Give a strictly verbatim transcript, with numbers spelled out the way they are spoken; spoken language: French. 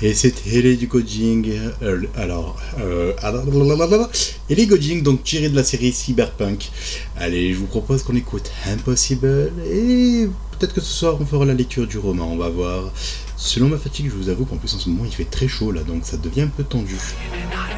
Et c'était Ellie Goulding, euh, alors, euh, Ellie Goulding, donc tiré de la série Cyberpunk. Allez, je vous propose qu'on écoute Impossible, et peut-être que ce soir on fera la lecture du roman, on va voir. Selon ma fatigue, je vous avoue qu'en plus en ce moment il fait très chaud là, donc ça devient un peu tendu.